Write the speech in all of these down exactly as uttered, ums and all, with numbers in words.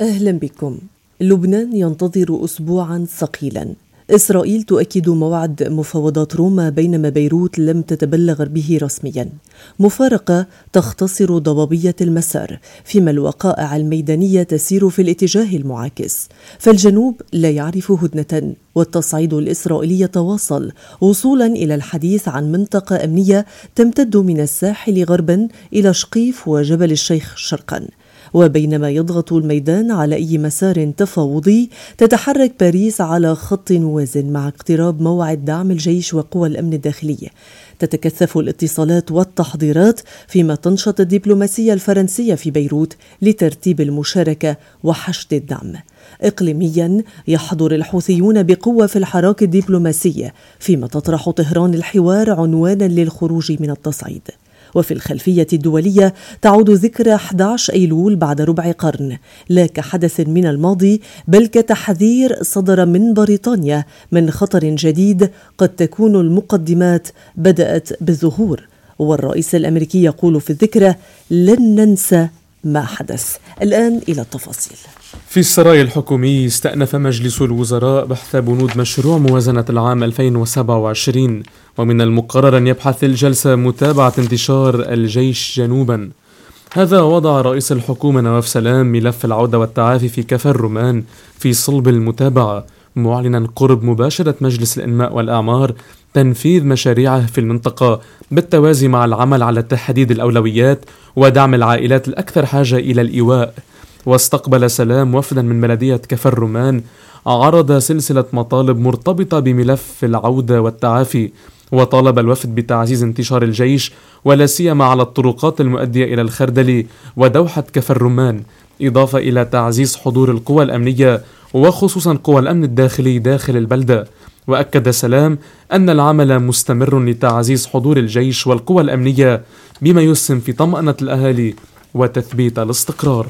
أهلا بكم. لبنان ينتظر أسبوعا ثقيلا. إسرائيل تؤكد موعد مفاوضات روما بينما بيروت لم تتبلغ به رسميا. مفارقة تختصر ضبابية المسار، فيما الوقائع الميدانية تسير في الاتجاه المعاكس. فالجنوب لا يعرف هدنة، والتصعيد الإسرائيلي يتواصل وصولا إلى الحديث عن منطقة أمنية تمتد من الساحل غربا إلى شقيف وجبل الشيخ شرقا. وبينما يضغط الميدان على أي مسار تفاوضي، تتحرك باريس على خط موازن مع اقتراب موعد دعم الجيش وقوى الأمن الداخلي. تتكثف الاتصالات والتحضيرات، فيما تنشط الدبلوماسية الفرنسية في بيروت لترتيب المشاركة وحشد الدعم. إقليميا يحضر الحوثيون بقوة في الحراك الدبلوماسي، فيما تطرح طهران الحوار عنوانا للخروج من التصعيد. وفي الخلفية الدولية تعود ذكرى أحد عشر أيلول بعد ربع قرن، لا كحدث من الماضي بل كتحذير صدر من بريطانيا من خطر جديد قد تكون المقدمات بدأت بالظهور. والرئيس الأمريكي يقول في الذكرى: لن ننسى ما حدث. الآن إلى التفاصيل. في السراي الحكومي استأنف مجلس الوزراء بحث بنود مشروع موازنة العام ألفين وسبعة وعشرين، ومن المقرر أن يبحث الجلسة متابعة انتشار الجيش جنوبا. هذا وضع رئيس الحكومة نواف سلام ملف العودة والتعافي في كفر رومان في صلب المتابعة، معلنا قرب مباشرة مجلس الإنماء والأعمار تنفيذ مشاريعه في المنطقة بالتوازي مع العمل على تحديد الأولويات ودعم العائلات الأكثر حاجة إلى الإيواء. واستقبل سلام وفدا من بلدية كفر رومان عرض سلسلة مطالب مرتبطة بملف العودة والتعافي، وطالب الوفد بتعزيز انتشار الجيش ولا سيما على الطرقات المؤدية إلى الخردلي ودوحة كفر رومان، إضافة إلى تعزيز حضور القوى الأمنية وخصوصا قوى الأمن الداخلي داخل البلدة. وأكد سلام أن العمل مستمر لتعزيز حضور الجيش والقوى الأمنية بما يسهم في طمأنة الأهالي وتثبيت الاستقرار.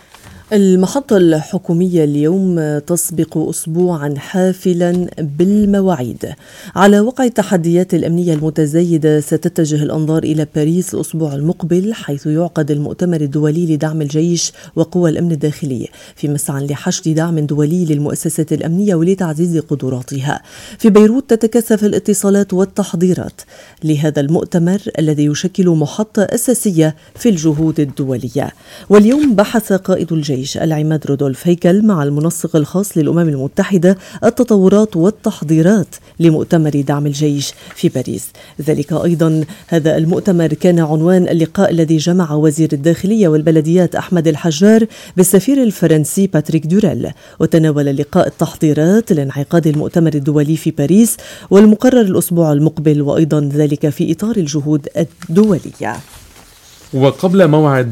المحطة الحكومية اليوم تسبق أسبوعا حافلا بالمواعيد. على وقع التحديات الأمنية المتزايدة ستتجه الأنظار إلى باريس الأسبوع المقبل، حيث يعقد المؤتمر الدولي لدعم الجيش وقوى الأمن الداخلي في مسعى لحشد دعم دولي للمؤسسات الأمنية ولتعزيز قدراتها. في بيروت تتكثف الاتصالات والتحضيرات لهذا المؤتمر الذي يشكل محطة أساسية في الجهود الدولية. واليوم بحث قائد الجيش العماد رودولف هيكل مع المنسق الخاص للأمم المتحدة التطورات والتحضيرات لمؤتمر دعم الجيش في باريس. ذلك أيضا هذا المؤتمر كان عنوان اللقاء الذي جمع وزير الداخلية والبلديات أحمد الحجار بالسفير الفرنسي باتريك دوريل، وتناول اللقاء التحضيرات لانعقاد المؤتمر الدولي في باريس والمقرر الأسبوع المقبل، وأيضا ذلك في إطار الجهود الدولية. وقبل موعد